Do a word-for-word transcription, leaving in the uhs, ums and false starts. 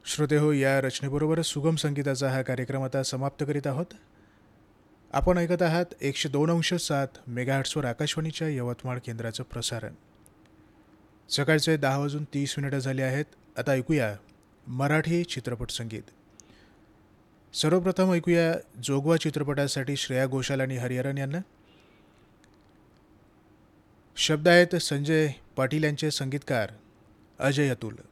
श्रोते हो, या रचनेबरोबरच सुगम संगीताचा हा कार्यक्रम आता समाप्त करीत आहोत. आपण ऐकत आहात एकशे दोन अंश सात मेगाहर्ट्सवर आकाशवाणीच्या यवतमाळ केंद्राचं प्रसारण. सकाळचे दहा वाजून तीस मिनिटं झाली आहेत. आता ऐकूया मराठी चित्रपट संगीत. सर्वप्रथम ऐकूया जोगवा चित्रपटासाठी श्रेया घोषाल आणि हरिहरन यांना. शब्द आहेत संजय पाटील यांचे, संगीतकार अजय अतुल.